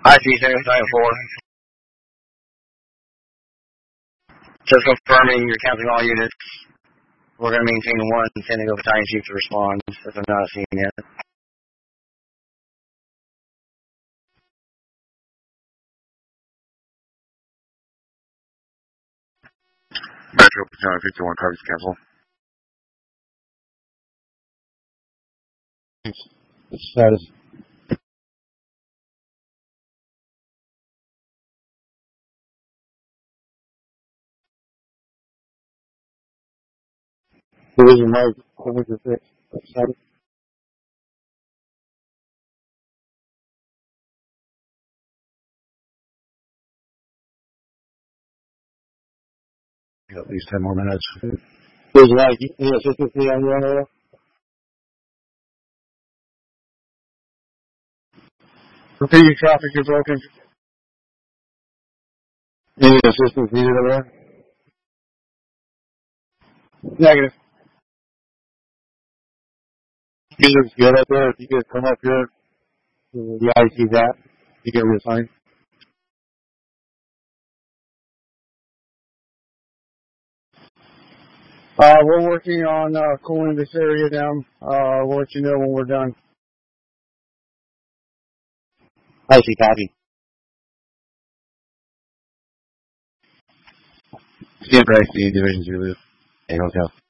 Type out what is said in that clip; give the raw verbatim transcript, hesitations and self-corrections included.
I see seven nine four. Just confirming you're counting all units. We're going to maintain one, sending over Battalion Chief to respond, if I'm not seeing yet. Metro Battalion fifty-one, copy cancel. Status. Division Mike, seven six. Status. At least ten more minutes. Division Mike, you need assistance on your area? Repeat your traffic, you're broken. You need assistance needed over there? Negative. You just get up there. If you guys come up here, the I C that, you get reassigned. Uh, we're working on uh, cooling this area down. Uh, we'll let you know when we're done. I C copy. Stand by, the Division Zulu. Hey, hotel.